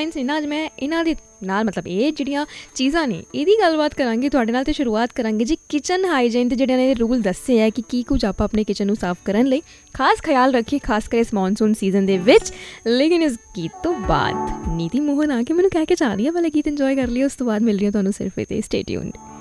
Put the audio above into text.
Headlines ਨੇ ਨਾ, ਅੱਜ ਮੈਂ ਇਹਨਾਂ ਦੇ ਨਾਲ ਮਤਲਬ ਇਹ ਜਿਹੜੀਆਂ ਚੀਜ਼ਾਂ ਨੇ ਇਹਦੀ ਗੱਲਬਾਤ ਕਰਾਂਗੇ ਤੁਹਾਡੇ ਨਾਲ। ਅਤੇ ਸ਼ੁਰੂਆਤ ਕਰਾਂਗੇ ਜੀ ਕਿਚਨ ਹਾਈਜੀਨ ਦੇ ਜਿਹੜੇ ਨੇ ਰੂਲ ਦੱਸੇ ਹੈ ਕਿ ਕੀ ਕੁਝ ਆਪਾਂ ਆਪਣੇ ਕਿਚਨ ਨੂੰ ਸਾਫ਼ ਕਰਨ ਲਈ ਖਾਸ ਖਿਆਲ ਰੱਖੀਏ, ਖਾਸ ਕਰ ਇਸ ਮੌਨਸੂਨ ਸੀਜ਼ਨ ਦੇ ਵਿੱਚ। ਲੇਕਿਨ ਇਸ ਗੀਤ ਤੋਂ ਬਾਅਦ ਨੀਤੀ ਮੋਹਨ ਆ ਕੇ ਮੈਨੂੰ ਕਹਿ ਕੇ ਜਾ ਰਹੀ ਹੈ ਵਾਲਾ ਗੀਤ ਇੰਜੋਏ ਕਰ ਲਿਓ, ਉਸ ਤੋਂ ਬਾਅਦ ਮਿਲ ਰਹੀ ਹਾਂ ਤੁਹਾਨੂੰ ਸਿਰਫ ਇੱਥੇ। Stay tuned.